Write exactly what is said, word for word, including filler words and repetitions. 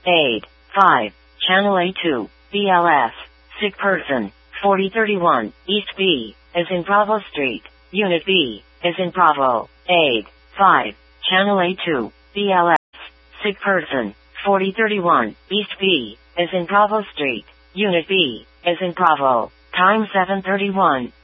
aid. five. Channel A two, B L S. Sick person. forty thirty-one, East B, as in Bravo Street. Unit B, as in Bravo. Aid. five. Channel A two, B L S. Sick person. forty thirty-one, East B, as in Bravo Street. Unit B, as in Bravo. Time seven thirty-one.